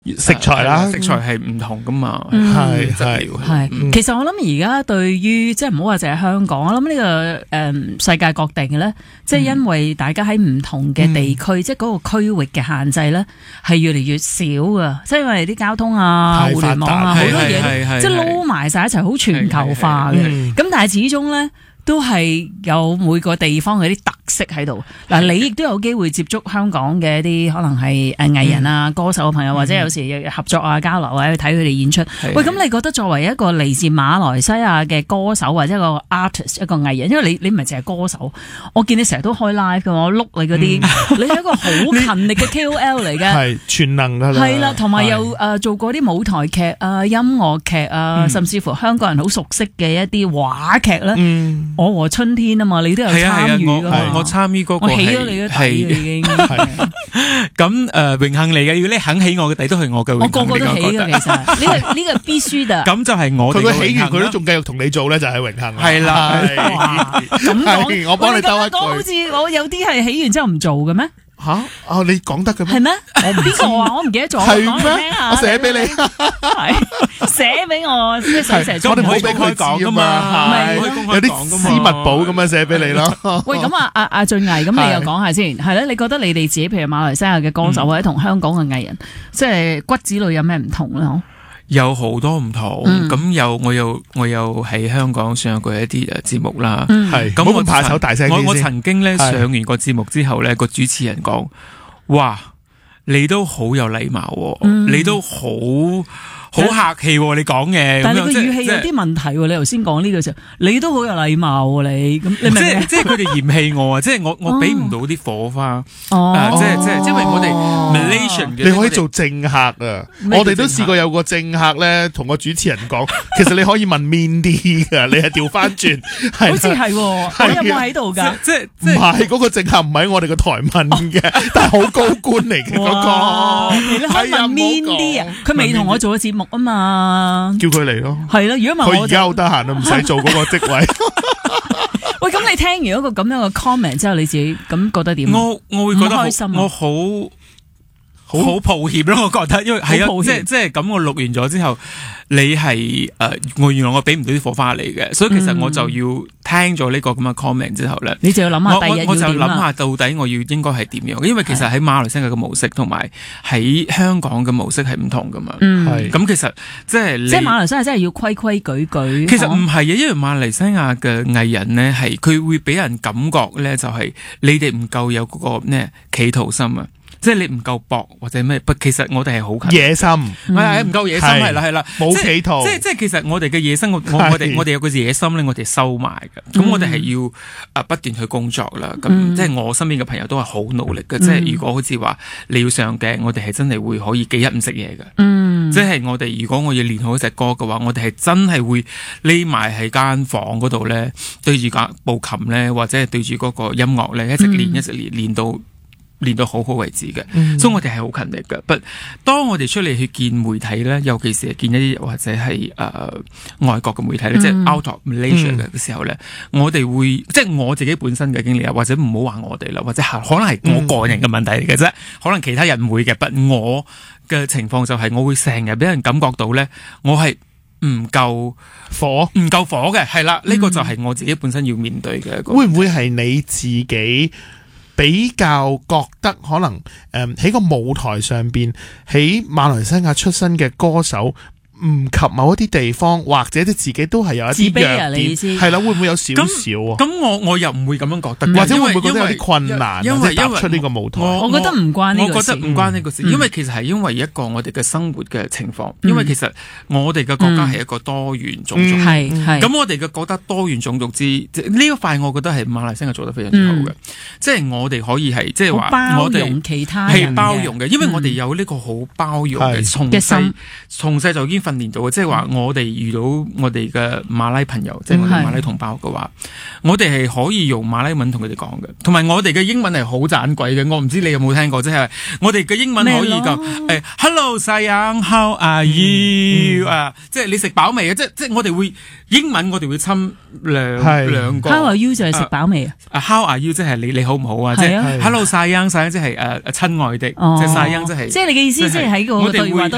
食材啦， 食材係唔同噶嘛， 係其實我諗而家對於即係唔好話淨係香港，我諗呢個世界各地嘅咧，即係因為大家喺唔同嘅地區，即係嗰個區域嘅限制咧，係越嚟越少噶，即係因為啲交通啊、互聯網啊好多嘢，即係撈埋晒一齊，好全球化嘅。咁但係始終咧，都係有每個地方嘅啲特色喺度。嗱，你亦都有機會接觸香港嘅一啲可能係藝人啊、歌手嘅朋友，或者有時合作啊、交流啊，去睇佢哋演出。喂，咁你覺得作為一個嚟自馬來西亞嘅歌手或者一個 artist 一個藝人，因為你唔係淨係歌手，我見你成日都開 live 嘅，我碌你嗰啲，你係一個好勤力嘅 KOL 嚟嘅， 係全能㗎啦。 係啦，同埋又做過啲舞台劇啊、音樂劇啊，甚至乎香港人好熟悉嘅一啲話劇咧。我和春天啊嘛，你都有參與㗎嘛。 我參與嗰個我起咗你嘅底已經。 咁榮幸嚟嘅，如果你肯起我嘅底，都係我嘅榮幸。 我個個都起嘅，其實呢個必須嘅。 咁就係我哋嘅榮幸啦。佢起完佢都仲繼續同你做咧，就係榮幸啦。 係啦， 咁講， 我幫你兜一句。 好似我有啲係起完之後唔做嘅咩？ 吓你講得嘅咩？ 係咩？邊個啊？我唔記得咗。 係咩？我寫俾你， 係寫俾我，即係成日我哋唔好俾佢講噶嘛，有啲私密簿咁樣寫俾你咯。 喂，咁阿俊毅，咁你又講下先，係咧？你覺得你哋自己，譬如馬來西亞嘅歌手或者同香港嘅藝人，即係骨子裏有咩唔同咧？ 有好多唔同，咁我有喺香港上過一啲節目啦， 係咁我怕醜大聲啲先。 我曾經咧上完個節目之後咧，個主持人講：哇，你都好有禮貌，你都好客氣，你講嘅。 但係你個語氣有啲問題，你頭先講呢個時候，你都好有禮貌，你咁你明即係佢哋嫌棄我啊！即係我俾唔到啲火花，即係因為我哋 Malaysian 嘅， 你可以做政客啊！我哋都試過有個政客咧，同個主持人講，其實你可以問 mean 啲噶，你係調翻轉， 好似係，我有冇喺度噶？ 即係唔係嗰個政客唔喺我哋個台問嘅，但係好高官嚟嘅嗰個， 你可以問 mean 啲啊！佢未同我做咗節目啊嘛， 叫佢嚟咯。 係咯，如果唔係佢而家好得閒啊，唔使做嗰個職位。 喂，咁你聽完一個咁樣嘅 comment 之後，你自己咁覺得點？ 我會覺得開心， 我好抱歉咯，我覺得，因為係啊，即係咁，我錄完咗之後，你係我原來我俾唔到啲火花嚟嘅，所以其實我就要聽咗呢個咁嘅 comment 之後咧， 你就要諗下第日要點啊。 我就諗下到底我要應該係點樣，因為其實喺馬來西亞嘅模式同埋喺香港嘅模式係唔同噶嘛。係咁，其實即係馬來西亞真係要規規矩矩。 其實唔係嘅，因為馬來西亞嘅藝人咧係佢會俾人感覺咧就係你哋唔夠有嗰個咩企圖心啊。即係你唔夠搏或者咩？不，其實我哋係好野心， 係唔夠野心，係啦， 冇企圖。 即係其實我哋嘅野心，我哋有個野心咧，我哋收埋嘅。咁我哋係要不斷去工作啦。咁即係我身邊嘅朋友都係好努力嘅。即係如果好似話你要上鏡，我哋係真係會可以幾日唔食嘢嘅。即係我哋如果我要練好一隻歌嘅話，我哋係真係會匿埋喺間房嗰度咧，對住部琴咧，或者係對住嗰個音樂咧，一直練到好好為止嘅，所以我哋係好勤力嘅。當我哋出嚟去見媒體咧，尤其是係見一啲或者係外國嘅媒體咧，即係 out of Malaysia 嘅時候咧，我哋會即係我自己本身嘅經歷啊，或者唔好話我哋啦，或者可能係我個人嘅問題嚟嘅啫，可能其他人唔會嘅，我嘅情況就係我會成日俾人感覺到咧，我係唔夠火嘅，係啦，呢個就係我自己本身要面對嘅。 會唔會係你自己比較覺得可能喺個舞台上邊，喺馬來西亞出身嘅歌手唔及某一啲地方，或者自己都係有一啲弱點，係啦，會唔會有少少啊？ 咁我又唔會咁樣覺得， 或者會唔會覺得有啲困難， 因為踏出呢個舞台？ 我覺得唔關呢個事， 我覺得唔關呢個事，因為其實係因為一個我哋嘅生活嘅情況，因為其實我哋嘅國家係一個多元種族，咁我哋嘅覺得多元種族之呢一塊，我覺得係馬來西亞做得非常之好嘅，即係我哋可以係即係話包容其他人， 係包容嘅，因為我哋有呢個好包容嘅從細就已經訓練到嘅，即係話我哋遇到我哋嘅馬拉朋友，即係我哋馬拉同胞嘅話，我哋係可以用馬拉文同佢哋講嘅，同埋我哋嘅英文係好盞鬼嘅。我唔知你有冇聽過，即係我哋嘅英文可以講Hello Sayang How are you 即係你食飽未啊？即係我哋會英文，我哋會侵兩個 How are you 就係食飽未啊 ？How are you 即係你好唔好啊？即係 Hello Sayang 即係親愛的，即係 Sayang 即係即係你嘅意思，即係喺個對話都